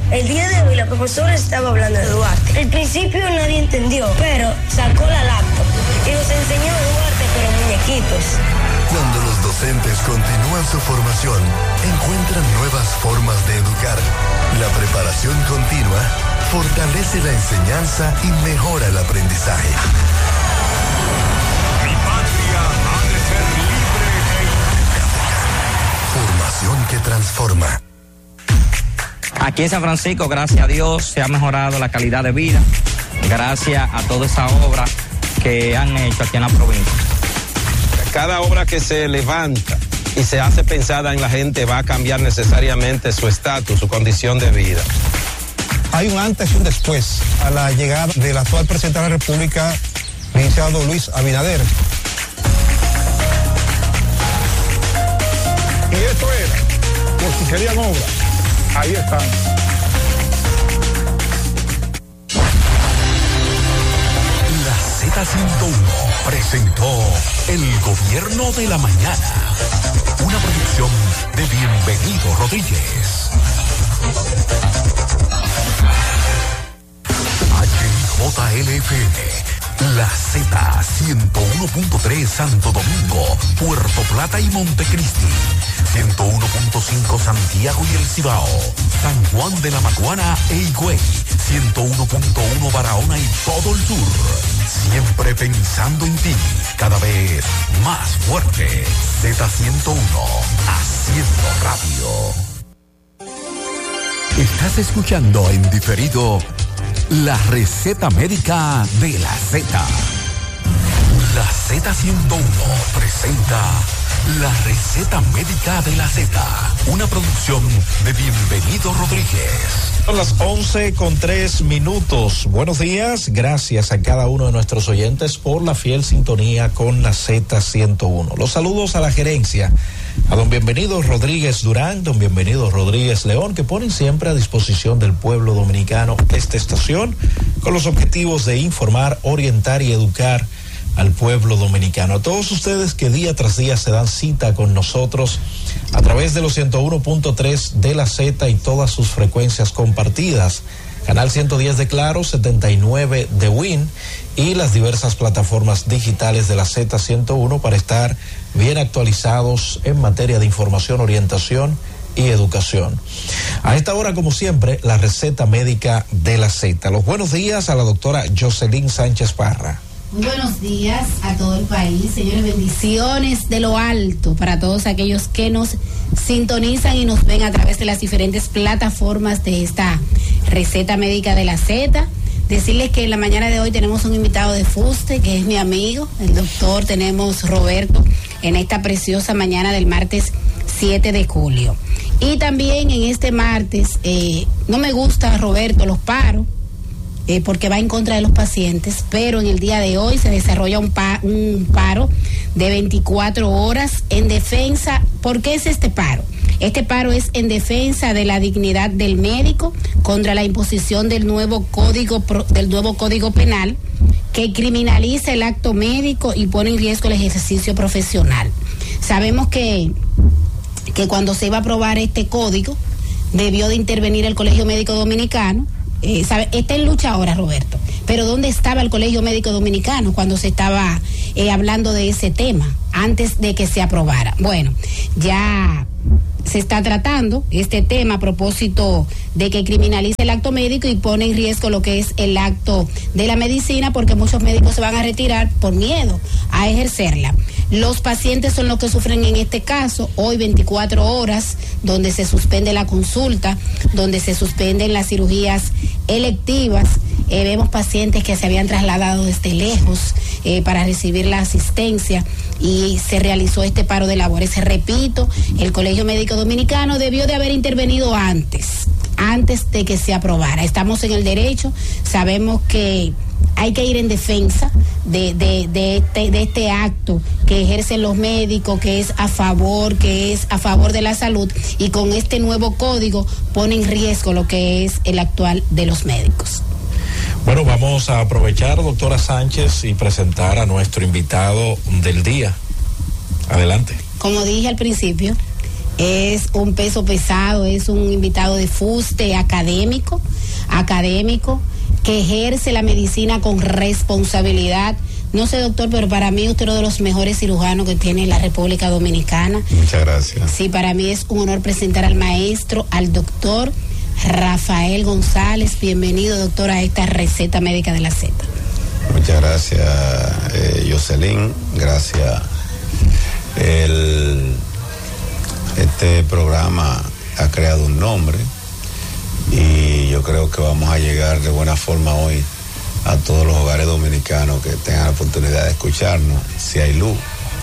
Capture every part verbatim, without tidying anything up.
El día de hoy la profesora estaba hablando de Duarte. Al principio nadie entendió, pero sacó la laptop y nos enseñó a Duarte, pero muñequitos. Cuando los docentes continúan su formación, encuentran nuevas formas de educar. La preparación continua fortalece la enseñanza y mejora el aprendizaje. Mi patria ha de ser libre e democrática. Formación que transforma. Aquí en San Francisco, gracias a Dios, se ha mejorado la calidad de vida, gracias a toda esa obra que han hecho aquí en la provincia. Cada obra que se levanta y se hace pensada en la gente va a cambiar necesariamente su estatus, su condición de vida. Hay un antes y un después a la llegada del actual presidente de la República, licenciado Luis Abinader. Y esto era, por si querían obra, ahí están. La Z ciento uno presentó El Gobierno de la Mañana, una producción de Bienvenido Rodríguez. H J L F M, La Z ciento uno punto tres Santo Domingo, Puerto Plata y Montecristi, ciento uno punto cinco Santiago y El Cibao, San Juan de la Maguana e Higüey, ciento uno punto uno Barahona y todo el sur. Siempre pensando en ti, cada vez más fuerte. Z ciento uno, haciendo radio. Estás escuchando en diferido la receta médica de la Z. La Z ciento uno presenta la receta médica de la Z, una producción de Bienvenido Rodríguez. Son las once con tres minutos. Buenos días, gracias a cada uno de nuestros oyentes por la fiel sintonía con la Z ciento uno. Los saludos a la gerencia, a don Bienvenido Rodríguez Durán, don Bienvenido Rodríguez León, que ponen siempre a disposición del pueblo dominicano esta estación con los objetivos de informar, orientar y educar al pueblo dominicano. A todos ustedes que día tras día se dan cita con nosotros a través de los ciento uno punto tres de la Z y todas sus frecuencias compartidas, canal ciento diez de Claro, setenta y nueve de Win y las diversas plataformas digitales de la Z ciento uno para estar bien actualizados en materia de información, orientación y educación. A esta hora, como siempre, la receta médica de la Z. Los buenos días a la doctora Jocelyn Sánchez Parra. Muy buenos días a todo el país, señores, bendiciones de lo alto para todos aquellos que nos sintonizan y nos ven a través de las diferentes plataformas de esta receta médica de la Z. Decirles que en la mañana de hoy tenemos un invitado de fuste, que es mi amigo, el doctor, tenemos Roberto, en esta preciosa mañana del martes siete de julio. Y también en este martes, eh, no me gusta, Roberto, los paros, Eh, porque va en contra de los pacientes, pero en el día de hoy se desarrolla un, pa un paro de veinticuatro horas en defensa. ¿Por qué es este paro? Este paro es en defensa de la dignidad del médico contra la imposición del nuevo código, del nuevo código penal que criminaliza el acto médico y pone en riesgo el ejercicio profesional. Sabemos que, que cuando se iba a aprobar este código debió de intervenir el Colegio Médico Dominicano. Eh, sabe, está en lucha ahora, Roberto, pero ¿dónde estaba el Colegio Médico Dominicano cuando se estaba eh, hablando de ese tema antes de que se aprobara? Bueno, ya se está tratando este tema a propósito de que criminalice el acto médico y pone en riesgo lo que es el acto de la medicina, porque muchos médicos se van a retirar por miedo a ejercerla. Los pacientes son los que sufren en este caso, hoy veinticuatro horas, donde se suspende la consulta, donde se suspenden las cirugías electivas. Eh, vemos pacientes que se habían trasladado desde lejos eh, para recibir la asistencia y se realizó este paro de labores. Repito, el Colegio Médico Dominicano debió de haber intervenido antes, antes de que se aprobara. Estamos en el derecho, sabemos que hay que ir en defensa de, de, de, este, de este acto que ejercen los médicos, que es a favor, que es a favor de la salud, y con este nuevo código pone en riesgo lo que es el actual de los médicos. Bueno, vamos a aprovechar, doctora Sánchez, y presentar a nuestro invitado del día. Adelante. Como dije al principio, Es un peso pesado, es un invitado de fuste académico, académico, que ejerce la medicina con responsabilidad. No sé, doctor, pero para mí usted es uno de los mejores cirujanos que tiene la República Dominicana. Muchas gracias. Sí, para mí es un honor presentar al maestro, al doctor Rafael González. Bienvenido, doctor, a esta receta médica de la Z. Muchas gracias, eh, Jocelyn. Gracias. El, este programa ha creado un nombre y yo creo que vamos a llegar de buena forma hoy a todos los hogares dominicanos que tengan la oportunidad de escucharnos, si hay luz.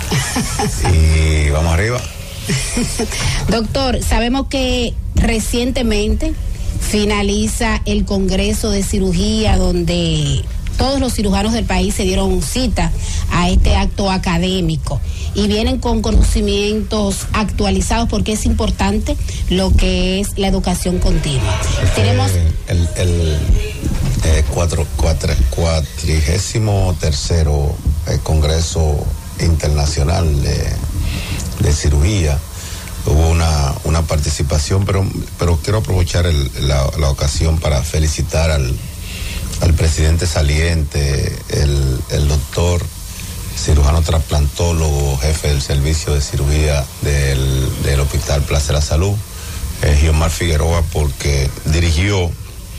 Y vamos arriba. Doctor, sabemos que recientemente finaliza el Congreso de Cirugía, donde todos los cirujanos del país se dieron cita a este acto académico y vienen con conocimientos actualizados, porque es importante lo que es la educación continua. Este, Tenemos el, el eh, cuatro, cuatro, cuatrigésimo tercero eh, Congreso Internacional de, de Cirugía. Hubo una, una participación, pero, pero quiero aprovechar el, la, la ocasión para felicitar al al presidente saliente, el, el doctor cirujano trasplantólogo, jefe del servicio de cirugía del, del Hospital Plaza de la Salud, eh, Giomar Figueroa, porque dirigió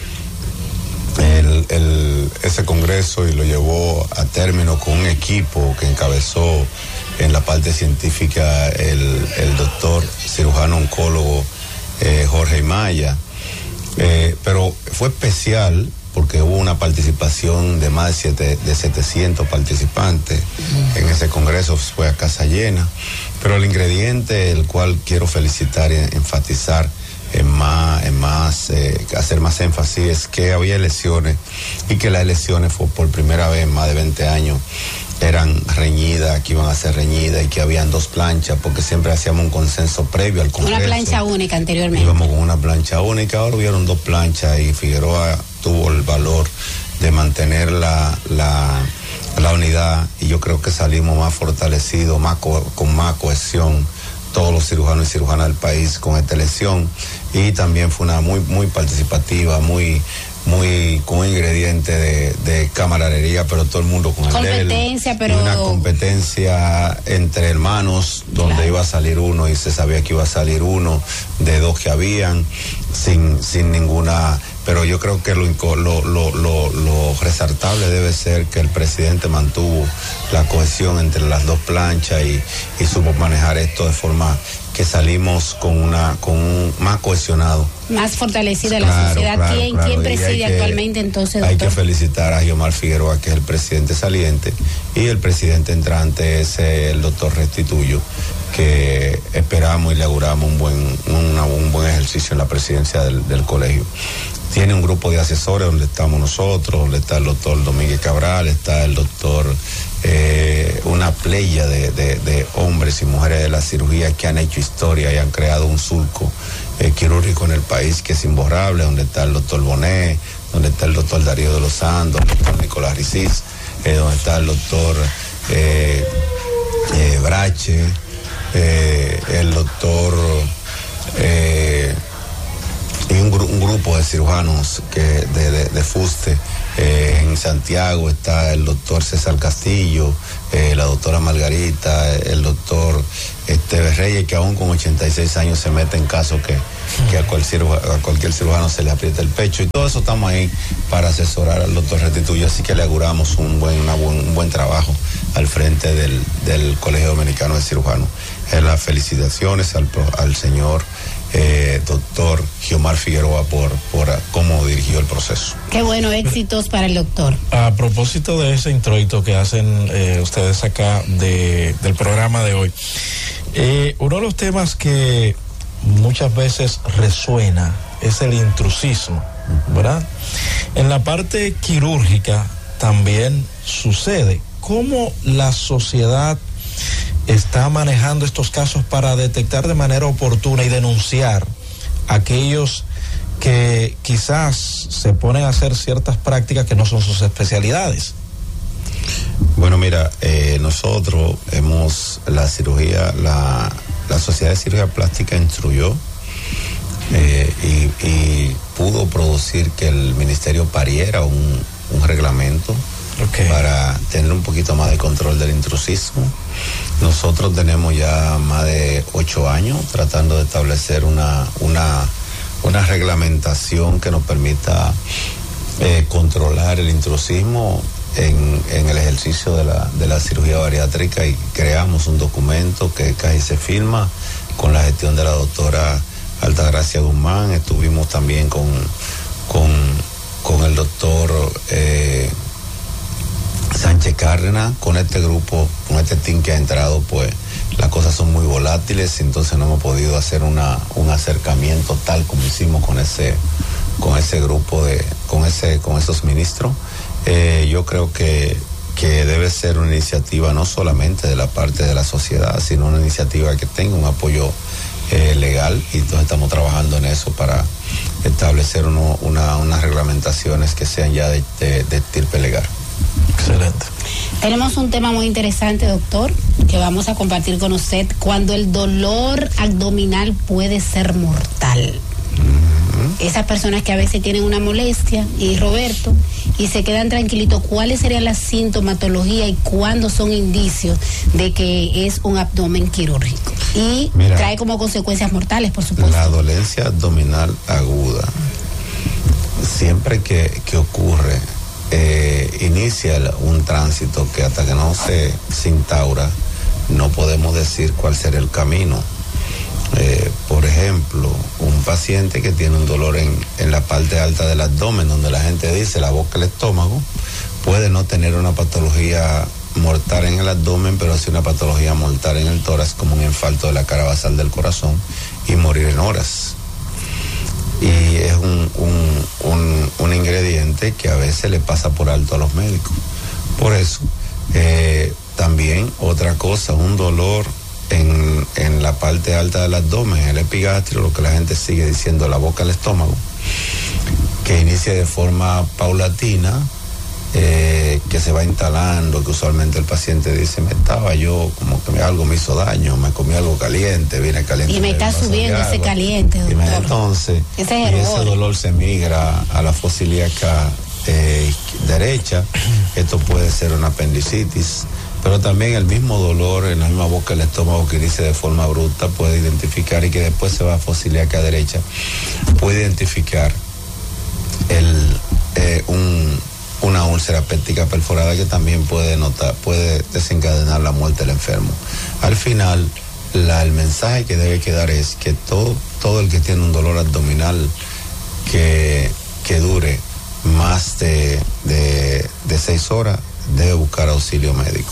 el, el, ese congreso y lo llevó a término con un equipo que encabezó en la parte científica el, el doctor cirujano oncólogo eh, Jorge Maya. Eh, pero fue especial porque hubo una participación de más de, siete, de setecientos participantes uh-huh. en ese congreso, fue a casa llena, pero el ingrediente el cual quiero felicitar y enfatizar en más, en más eh, hacer más énfasis es que había elecciones y que las elecciones fue por primera vez en más de veinte años eran reñidas, que iban a ser reñidas y que habían dos planchas, porque siempre hacíamos un consenso previo al congreso. Una plancha única anteriormente. Íbamos con una plancha única, ahora hubieron dos planchas y Figueroa tuvo el valor de mantener la, la, la unidad, y yo creo que salimos más fortalecidos, más co, con más cohesión, todos los cirujanos y cirujanas del país con esta elección, y también fue una muy, muy participativa, muy... muy con un ingrediente de, de camaradería, pero todo el mundo con el competencia, del, pero y una competencia entre hermanos donde claro. iba a salir uno y se sabía que iba a salir uno de dos que habían sin sin ninguna, pero yo creo que lo lo lo lo, lo resaltable debe ser que el presidente mantuvo la cohesión entre las dos planchas y, y supo manejar esto de forma que salimos con una con un más cohesionado, más fortalecida claro, la sociedad. Claro, ¿Quién, claro. ¿quién preside actualmente entonces, doctor? Hay que felicitar a Giomar Figueroa, que es el presidente saliente, y el presidente entrante es el doctor Restituyo, que esperamos y le auguramos un buen una, un buen ejercicio en la presidencia del, del colegio. Tiene un grupo de asesores donde estamos nosotros, donde está el doctor Domínguez Cabral, está el doctor, eh, una playa de, de, de hombres y mujeres de la cirugía que han hecho historia y han creado un surco eh, quirúrgico en el país que es imborrable, donde está el doctor Bonet, donde está el doctor Darío de los Santos, el doctor Nicolás Ricis, eh, donde está el doctor eh, eh, Brache, eh, el doctor... Eh, y un, gru un grupo de cirujanos que de, de, de fuste. Eh, en Santiago está el doctor César Castillo, eh, la doctora Margarita, el doctor Esteves Reyes, que aún con ochenta y seis años se mete en caso que, que a, cualquier, a cualquier cirujano se le aprieta el pecho, y todo eso estamos ahí para asesorar al doctor Restituyo, así que le auguramos un buen, una buen, un buen trabajo al frente del, del Colegio Dominicano de Cirujanos. Eh, las felicitaciones al, al señor Eh, doctor Giomar Figueroa por, por cómo dirigió el proceso. Qué bueno, éxitos para el doctor. A propósito de ese introito que hacen eh, ustedes acá de, del programa de hoy, eh, uno de los temas que muchas veces resuena es el intrusismo, ¿verdad? En la parte quirúrgica también sucede. ¿Cómo la sociedad está manejando estos casos para detectar de manera oportuna y denunciar a aquellos que quizás se ponen a hacer ciertas prácticas que no son sus especialidades? Bueno, mira, eh, nosotros hemos, la cirugía, la, la Sociedad de Cirugía Plástica instruyó eh, y, y pudo producir que el ministerio pariera un, un reglamento okay. para tener un poquito más de control del intrusismo. Nosotros tenemos ya más de ocho años tratando de establecer una, una, una reglamentación que nos permita eh, controlar el intrusismo en, en el ejercicio de la, de la cirugía bariátrica, y creamos un documento que casi se firma con la gestión de la doctora Altagracia Guzmán. Estuvimos también con, con, con el doctor eh, Sánchez Cárdenas. Con este grupo, con este team que ha entrado, pues las cosas son muy volátiles, entonces no hemos podido hacer una, un acercamiento tal como hicimos con ese, con ese grupo de, con ese, con esos ministros. Eh, yo creo que, que debe ser una iniciativa no solamente de la parte de la sociedad, sino una iniciativa que tenga un apoyo eh, legal, y entonces estamos trabajando en eso para establecer uno, una, unas reglamentaciones que sean ya de, de, de estirpe legal. Excelente. Tenemos un tema muy interesante, doctor, que vamos a compartir con usted: cuando el dolor abdominal puede ser mortal. Esas personas que a veces tienen una molestia, y Roberto, y se quedan tranquilitos, ¿cuáles serían las sintomatologías y cuándo son indicios de que es un abdomen quirúrgico? Y Mira, trae como consecuencias mortales, por supuesto. La dolencia abdominal aguda, siempre que, que ocurre, eh, inicia un tránsito que hasta que no se, se instaura, no podemos decir cuál será el camino. Eh, por ejemplo, un paciente que tiene un dolor en, en la parte alta del abdomen, donde la gente dice la boca, el estómago, puede no tener una patología mortal en el abdomen, pero sí una patología mortal en el tórax, como un infarto de la cara basal del corazón, y morir en horas. Y es un, un, un, un ingrediente que a veces le pasa por alto a los médicos. Por eso, eh, también otra cosa, un dolor En, en la parte alta del abdomen, el epigastrio, lo que la gente sigue diciendo, la boca, el estómago, que inicia de forma paulatina, eh, que se va instalando, que usualmente el paciente dice, me estaba yo, como que algo me hizo daño, me comí algo caliente, viene caliente. Y me está subiendo ese caliente, doctor. Y entonces, ese, y ese dolor se migra a la fosa ilíaca eh, derecha. Esto puede ser una apendicitis, pero también el mismo dolor en la misma boca del estómago que inicia de forma abrupta puede identificar, y que después se va a fosa ilíaca derecha, puede identificar el, eh, un, una úlcera péptica perforada que también puede, notar, puede desencadenar la muerte del enfermo. Al final, la, el mensaje que debe quedar es que todo, todo el que tiene un dolor abdominal que, que dure más de, de, de seis horas debe buscar auxilio médico.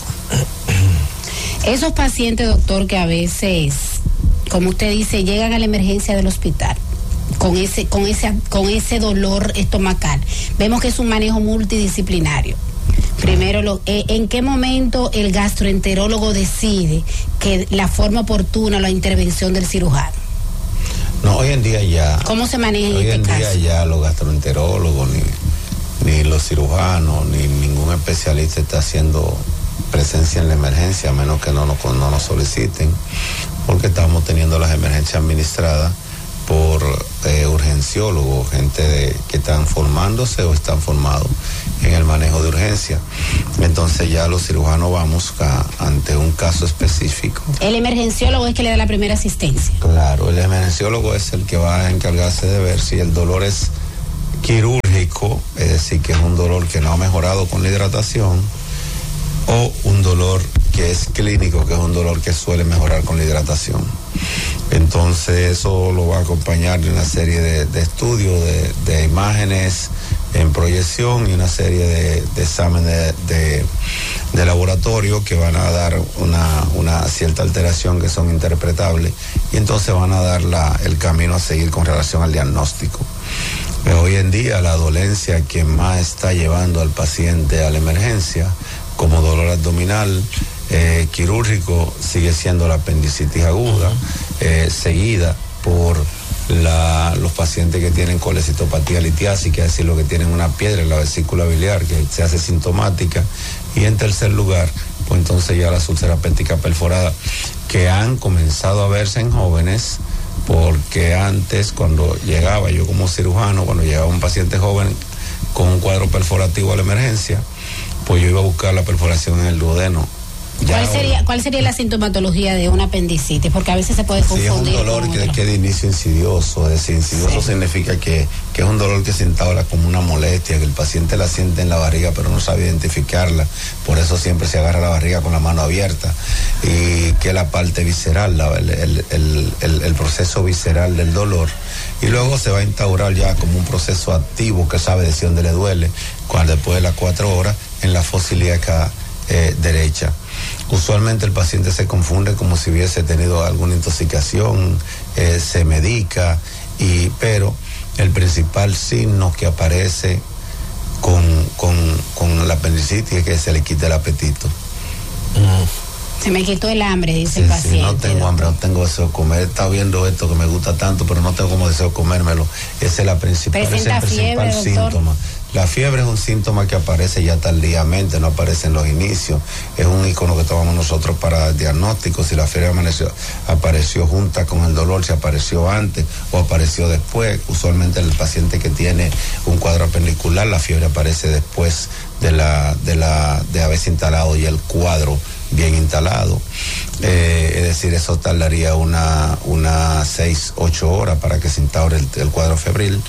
Esos pacientes, doctor, que a veces, como usted dice, llegan a la emergencia del hospital con ese, con ese, con ese dolor estomacal, vemos que es un manejo multidisciplinario. Primero, lo, eh, ¿en qué momento el gastroenterólogo decide que la forma oportuna la intervención del cirujano? No, hoy en día ya. ¿Cómo se maneja en este caso? Hoy en día ya los gastroenterólogos ni ni los cirujanos, ni ningún especialista está haciendo presencia en la emergencia, a menos que no nos, no nos soliciten, porque estamos teniendo las emergencias administradas por eh, urgenciólogos, gente de, que están formándose o están formados en el manejo de urgencia. Entonces ya los cirujanos vamos a, ante un caso específico. ¿El emergenciólogo es que le da la primera asistencia? Claro, el emergenciólogo es el que va a encargarse de ver si el dolor es quirúrgico, es decir, que es un dolor que no ha mejorado con la hidratación, o un dolor que es clínico, que es un dolor que suele mejorar con la hidratación. Entonces eso lo va a acompañar de una serie de, de estudios, de, de imágenes en proyección y una serie de, de exámenes de, de, de laboratorio que van a dar una, una cierta alteración que son interpretables, y entonces van a dar la, el camino a seguir con relación al diagnóstico. Pero hoy en día la dolencia que más está llevando al paciente a la emergencia, como dolor abdominal eh, quirúrgico, sigue siendo la apendicitis aguda, eh, seguida por la, los pacientes que tienen colecistopatía litiásica, es decir, los que tienen una piedra en la vesícula biliar que se hace sintomática, y en tercer lugar pues entonces ya las úlceras pépticas perforadas, que han comenzado a verse en jóvenes, porque antes cuando llegaba yo como cirujano, cuando llegaba un paciente joven con un cuadro perforativo a la emergencia, pues yo iba a buscar la perforación en el duodeno. ¿Cuál sería, ¿Cuál sería la sintomatología de una apendicitis? Porque a veces se puede confundir. Sí, es un dolor que, que es de inicio insidioso, es decir, insidioso sí. significa que, que es un dolor que se instala como una molestia, que el paciente la siente en la barriga pero no sabe identificarla, por eso siempre se agarra la barriga con la mano abierta, y que es la parte visceral, la, el, el, el, el, el proceso visceral del dolor, y luego se va a instaurar ya como un proceso activo que sabe decir dónde le duele, cuando después de las cuatro horas en la fosa ilíaca eh, derecha. Usualmente el paciente se confunde como si hubiese tenido alguna intoxicación, eh, se medica, y, pero el principal signo que aparece con, con, con la apendicitis es que se le quita el apetito. Mm. Se me quitó el hambre, dice sí, el paciente. Sí, no tengo ¿no? hambre, no tengo deseo de comer. He estado viendo esto que me gusta tanto, pero no tengo como deseo de comérmelo. Esa es la principal, ese es el principal fiebre, síntoma. La fiebre es un síntoma que aparece ya tardíamente, no aparece en los inicios. Es un icono que tomamos nosotros para diagnóstico. Si la fiebre amaneció, apareció junta con el dolor, si apareció antes o apareció después. Usualmente el paciente que tiene un cuadro apendicular, la fiebre aparece después de la de la de haberse instalado ya el cuadro bien instalado. Eh, es decir, eso tardaría una, una seis, ocho horas para que se instaure el, el cuadro febril.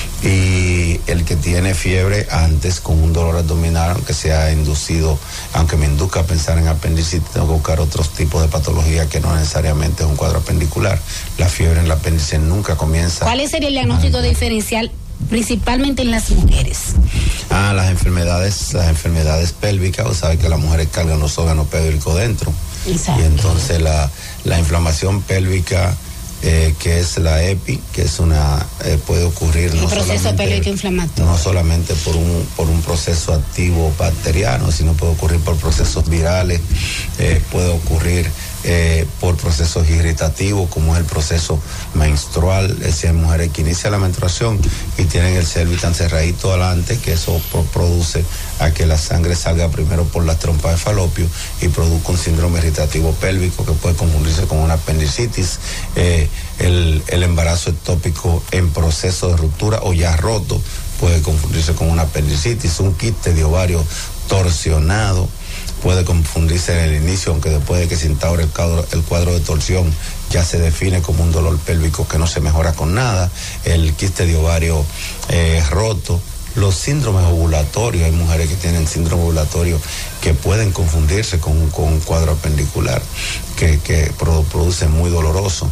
Y el que tiene fiebre antes con un dolor abdominal, aunque sea inducido, aunque me induzca a pensar en apendicitis, tengo que buscar otros tipos de patología que no necesariamente es un cuadro apendicular. La fiebre en la apéndice nunca comienza. ¿Cuál sería el diagnóstico ah, diferencial principalmente en las mujeres? Ah, las enfermedades, las enfermedades pélvicas, o sabe que las mujeres cargan los órganos pélvicos dentro. Exacto. Y entonces la, la inflamación pélvica, eh, que es la EPI, que es una, eh, puede ocurrir el no proceso pélvico inflamatorio. No solamente por un, por un proceso activo bacteriano, sino puede ocurrir por procesos virales, eh, puede ocurrir Eh, por procesos irritativos como es el proceso menstrual. Es decir, hay mujeres que inician la menstruación y tienen el cervix tan cerradito adelante que eso pro produce a que la sangre salga primero por las trompas de falopio y produzca un síndrome irritativo pélvico que puede confundirse con una apendicitis. Eh, el, el embarazo ectópico en proceso de ruptura o ya roto puede confundirse con una apendicitis. Un quiste de ovario torsionado puede confundirse en el inicio, aunque después de que se instaure el cuadro, el cuadro de torsión ya se define como un dolor pélvico que no se mejora con nada. El quiste de ovario eh, roto, los síndromes ovulatorios, hay mujeres que tienen síndrome ovulatorio que pueden confundirse con, con un cuadro apendicular que, que produce muy doloroso.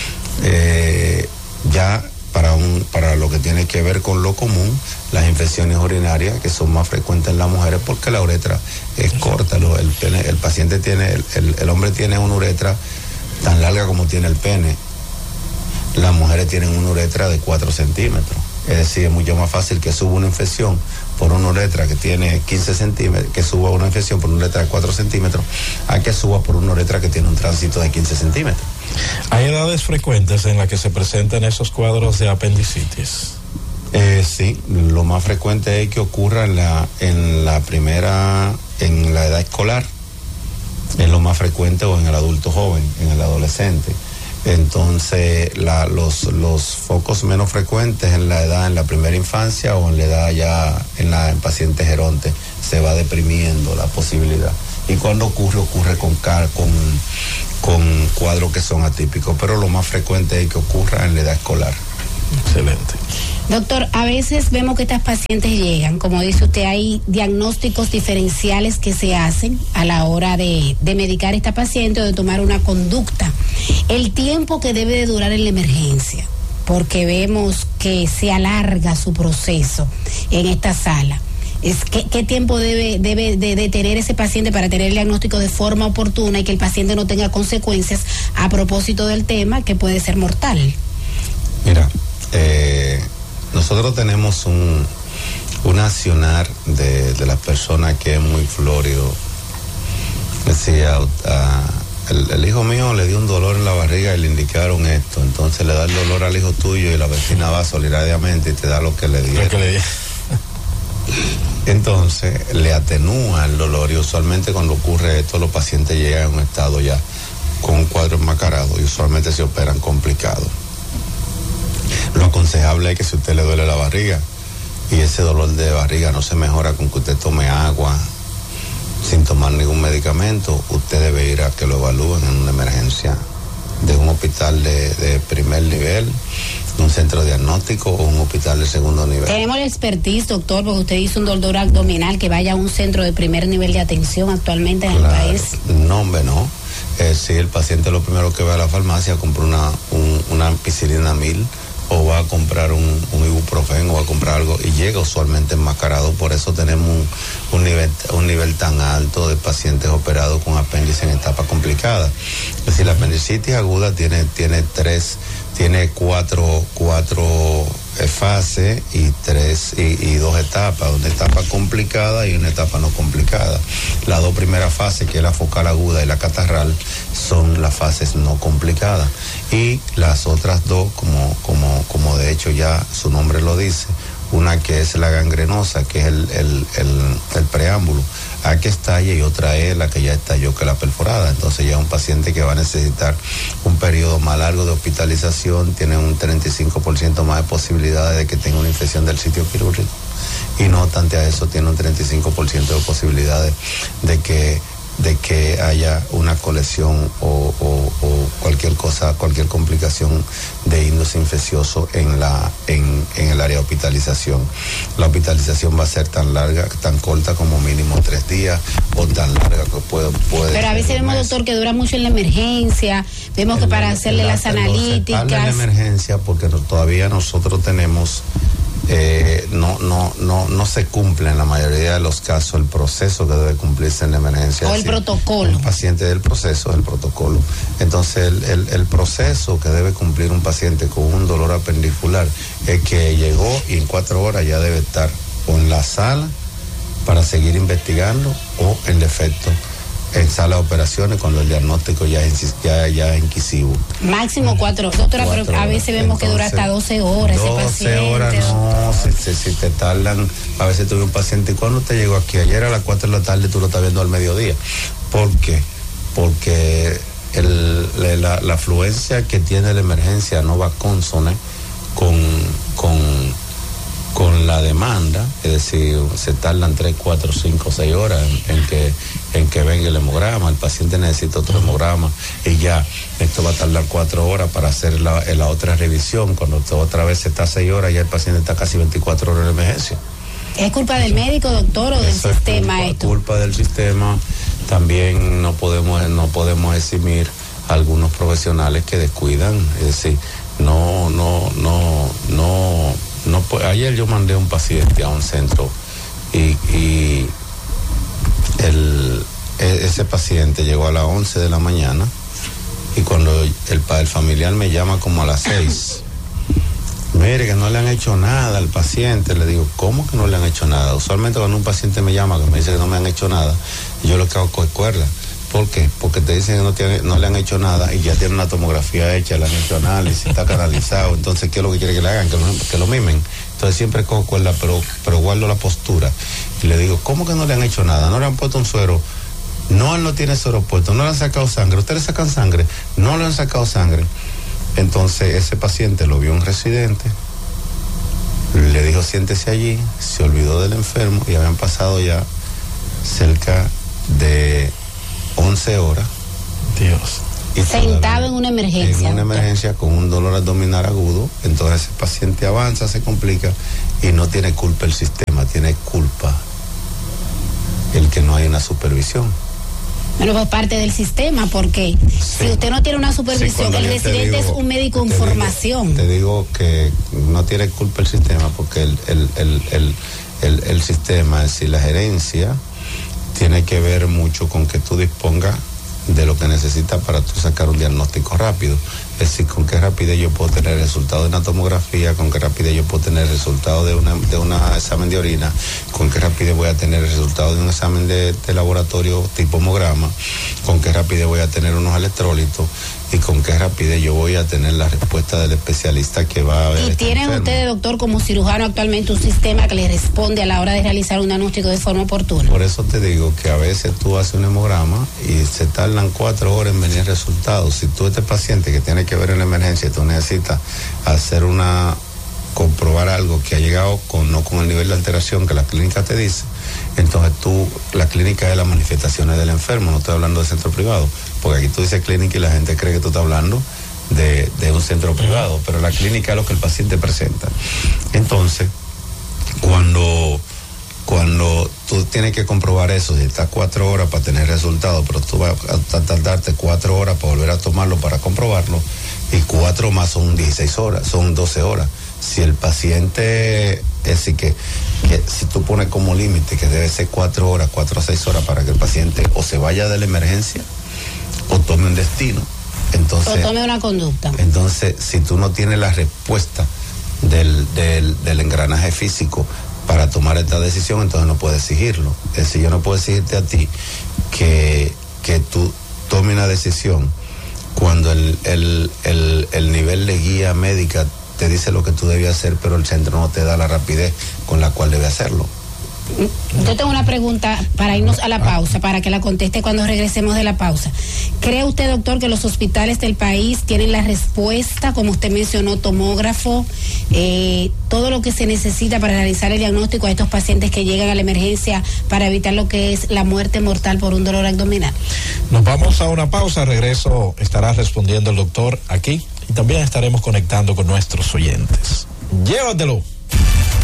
Eh, ya Para, un, para lo que tiene que ver con lo común, las infecciones urinarias que son más frecuentes en las mujeres porque la uretra es corta. Lo, el, pene, el paciente tiene, el, el, el hombre tiene una uretra tan larga como tiene el pene. Las mujeres tienen una uretra de cuatro centímetros. Es decir, es mucho más fácil que suba una infección por una uretra que tiene quince centímetros, que suba una infección por una uretra de cuatro centímetros, a que suba por una uretra que tiene un tránsito de quince centímetros. ¿Hay edades frecuentes en las que se presentan esos cuadros de apendicitis? Eh, sí, lo más frecuente es que ocurra en la, en la primera, en la edad escolar, es lo más frecuente, o en el adulto joven, en el adolescente. Entonces, la, los, los focos menos frecuentes en la edad, en la primera infancia o en la edad ya en, la, en pacientes gerontes, se va deprimiendo la posibilidad. Y cuando ocurre, ocurre con, con, con cuadros que son atípicos, pero lo más frecuente es que ocurra en la edad escolar. Excelente. Doctor, a veces vemos que estas pacientes llegan, como dice usted, hay diagnósticos diferenciales que se hacen a la hora de, de medicar a esta paciente o de tomar una conducta. El tiempo que debe de durar en la emergencia, porque vemos que se alarga su proceso en esta sala. Es ¿qué, qué tiempo debe, debe de, de tener ese paciente para tener el diagnóstico de forma oportuna y que el paciente no tenga consecuencias a propósito del tema que puede ser mortal? Mira, eh, nosotros tenemos un, un accionar de, de las personas que es muy florido. Decía, uh, el, el hijo mío le dio un dolor en la barriga y le indicaron esto, entonces le da el dolor al hijo tuyo y la vecina va solidariamente y te da lo que le dieron. Entonces le atenúa el dolor y usualmente cuando ocurre esto los pacientes llegan a un estado ya con un cuadro enmascarado y usualmente se operan complicados. Lo aconsejable es que si a usted le duele la barriga y ese dolor de barriga no se mejora con que usted tome agua sin tomar ningún medicamento, usted debe ir a que lo evalúen en una emergencia de un hospital de, de primer nivel, de un centro diagnóstico o un hospital de segundo nivel. Tenemos la expertise, doctor, porque usted hizo un dolor abdominal, que vaya a un centro de primer nivel de atención actualmente en Claro. el país. No, hombre, no. Eh, si el paciente lo primero que va a la farmacia compra una, un, una ampicilina mil o va a comprar un, un ibuprofeno o va a comprar algo y llega usualmente enmascarado, por eso tenemos un, un, nivel, un nivel tan alto de pacientes operados con apéndice en etapa complicada. Es decir, la apendicitis aguda tiene, tiene tres, tiene cuatro, cuatro eh, fases y tres y, y dos etapas, una etapa complicada y una etapa no complicada. Las dos primeras fases, que es la focal aguda y la catarral, son las fases no complicadas. Y las otras dos, como, como, como de hecho ya su nombre lo dice, una que es la gangrenosa, que es el, el, el, el preámbulo, a que estalla, y otra es la que ya estalló, que es la perforada. Entonces ya es un paciente que va a necesitar un periodo más largo de hospitalización, tiene un treinta y cinco por ciento más de posibilidades de que tenga una infección del sitio quirúrgico, y no obstante a eso tiene un treinta y cinco por ciento de posibilidades de que de que haya una colección o, o, o cualquier cosa, cualquier complicación de índice infeccioso en la en, en el área de hospitalización. La hospitalización va a ser tan larga, tan corta como mínimo tres días, o tan larga que puede... puede Pero a veces vemos, mes. doctor, que dura mucho en la emergencia, vemos el, que para hacerle el, las analíticas... En la emergencia, porque no, todavía nosotros tenemos... Eh, no, no, no, no se cumple en la mayoría de los casos el proceso que debe cumplirse en la emergencia. O el sí, protocolo. El paciente del proceso, el protocolo. Entonces, el, el, el proceso que debe cumplir un paciente con un dolor apendicular es que llegó y en cuatro horas ya debe estar o en la sala para seguir investigando o en defecto en sala de operaciones cuando el diagnóstico ya es, ya, ya es inquisivo. Máximo cuatro, doctora, cuatro pero a veces horas. Vemos Entonces, que dura hasta doce horas ese paciente. doce horas no, si, si, si te tardan, a veces tuve un paciente, ¿y cuándo te llegó aquí? Ayer a las cuatro de la tarde, tú lo estás viendo al mediodía. ¿Por qué? Porque el, la, la afluencia que tiene la emergencia no va consone con, con con la demanda, es decir, se tardan tres, cuatro, cinco, seis horas en, en que en que venga el hemograma, el paciente necesita otro hemograma y ya esto va a tardar cuatro horas para hacer la, la otra revisión. Cuando otra vez está seis horas, ya el paciente está casi veinticuatro horas en emergencia. ¿Es culpa del médico, doctor, o del Eso sistema es culpa, esto? culpa del sistema. También no podemos no podemos eximir a algunos profesionales que descuidan, es decir, no no no no no ayer yo mandé un paciente a un centro y, y el ese paciente llegó a las once de la mañana y cuando el, el familiar me llama como a las seis, mire que no le han hecho nada al paciente, le digo, ¿cómo que no le han hecho nada? Usualmente cuando un paciente me llama que me dice que no me han hecho nada, yo lo que hago es cuerda. ¿Por qué? Porque te dicen que no, tiene, no le han hecho nada y ya tiene una tomografía hecha, le han hecho análisis, está canalizado, entonces ¿qué es lo que quiere que le hagan? Que lo, que lo mimen. Entonces siempre cojo cuerda, pero, pero guardo la postura y le digo, ¿cómo que no le han hecho nada? ¿No le han puesto un suero? No, él no tiene suero puesto, no le han sacado sangre. ¿Ustedes le sacan sangre? No le han sacado sangre. Entonces ese paciente lo vio un residente, le dijo siéntese allí, se olvidó del enfermo y habían pasado ya cerca de once horas. Dios. Y sentado en una emergencia. En una emergencia con un dolor abdominal agudo, entonces ese paciente avanza, se complica y no tiene culpa el sistema, tiene culpa el que no hay una supervisión. Bueno, pues parte del sistema, porque sí. Si usted no tiene una supervisión, sí, el residente digo, es un médico en formación. Digo, te digo que no tiene culpa el sistema, porque el, el, el, el, el, el sistema, es decir, la gerencia, tiene que ver mucho con que tú dispongas de lo que necesitas para tú sacar un diagnóstico rápido. Es decir, con qué rapidez yo puedo tener el resultado de una tomografía, con qué rapidez yo puedo tener el resultado de una de un examen de orina, con qué rapidez voy a tener el resultado de un examen de, de laboratorio tipo hemograma, con qué rapidez voy a tener unos electrolitos y con qué rapidez yo voy a tener la respuesta del especialista que va a ver. ¿Y tienen ustedes, doctor, como cirujano actualmente un sistema que le responde a la hora de realizar un diagnóstico de forma oportuna? Por eso te digo que a veces tú haces un hemograma y se tardan cuatro horas en venir resultados. Si tú este paciente que tiene que ver en la emergencia, tú necesitas hacer una, comprobar algo que ha llegado con, no con el nivel de alteración que la clínica te dice, entonces tú, la clínica es las manifestaciones del enfermo, no estoy hablando de centro privado, porque aquí tú dices clínica y la gente cree que tú estás hablando de, de un centro privado, pero la clínica es lo que el paciente presenta. Entonces, cuando, cuando tú tienes que comprobar eso, si estás cuatro horas para tener resultados, pero tú vas a tardarte cuatro horas para volver a tomarlo para comprobarlo, y cuatro más son dieciséis horas, son doce horas. Si el paciente, es decir, que, que si tú pones como límite que debe ser cuatro horas, cuatro a seis horas para que el paciente o se vaya de la emergencia o tome un destino. Entonces, o tome una conducta. Entonces, si tú no tienes la respuesta del, del, del engranaje físico para tomar esta decisión, entonces no puedes exigirlo. Es decir, yo no puedo exigirte a ti que, que tú tomes una decisión cuando el, el, el, el nivel de guía médica te dice lo que tú debías hacer, pero el centro no te da la rapidez con la cual debe hacerlo. Yo tengo una pregunta para irnos a la pausa, para que la conteste cuando regresemos de la pausa. ¿Cree usted, doctor, que los hospitales del país tienen la respuesta, como usted mencionó, tomógrafo, eh, todo lo que se necesita para realizar el diagnóstico a estos pacientes que llegan a la emergencia para evitar lo que es la muerte mortal por un dolor abdominal? Nos vamos a una pausa, regreso estará respondiendo el doctor aquí y también estaremos conectando con nuestros oyentes. Llévatelo.